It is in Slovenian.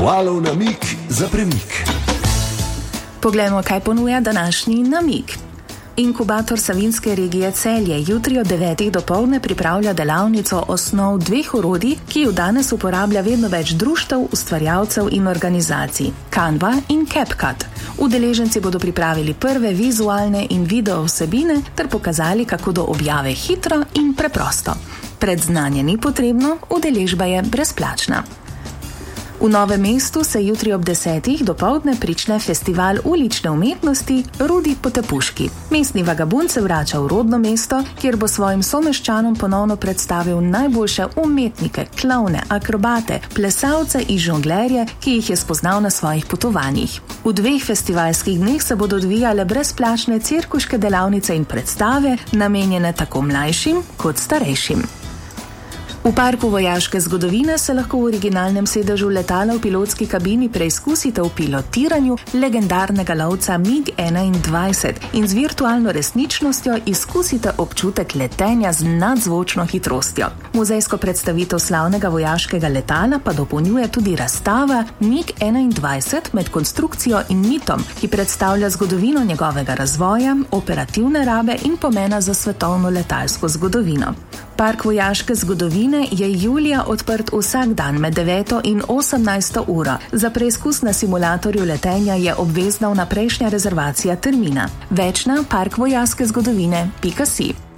Valov namig za premik. Poglejmo, kaj ponuja današnji namig. Inkubator Savinjske regije Celje jutri od 9. dopoldne pripravlja delavnico osnov dveh orodij, ki ju danes uporablja vedno več društev, ustvarjalcev in organizacij, Canva in CapCut. Udeleženci bodo pripravili prve vizualne in video vsebine ter pokazali, kako do objave hitro in preprosto. Predznanje ni potrebno, udeležba je brezplačna. V Novem mestu se jutri ob 10. dopoldne prične festival ulične umetnosti Rudi Potepuški. Mestni vagabund se vrača v rodno mesto, kjer bo svojim someščanom ponovno predstavil najboljše umetnike, klovne, akrobate, plesalce in žonglerje, ki jih je spoznal na svojih potovanjih. V dveh festivalskih dneh se bodo odvijale brezplačne cirkuške delavnice in predstave, namenjene tako mlajšim kot starejšim. V parku vojaške zgodovine se lahko v originalnem sedežu letala v pilotski kabini preizkusite v pilotiranju legendarnega lovca MiG-21 in z virtualno resničnostjo izkusite občutek letenja z nadzvočno hitrostjo. Muzejsko predstavitev slavnega vojaškega letala pa dopolnjuje tudi razstava MiG-21 med konstrukcijo in mitom, ki predstavlja zgodovino njegovega razvoja, operativne rabe in pomena za svetovno letalsko zgodovino. Park vojaške zgodovine je julija odprt vsak dan med 9. in 18. uro. Za preizkus na simulatorju letenja je obvezna vnaprejšnja rezervacija termina. Več na parkvojaškezgodovine.si.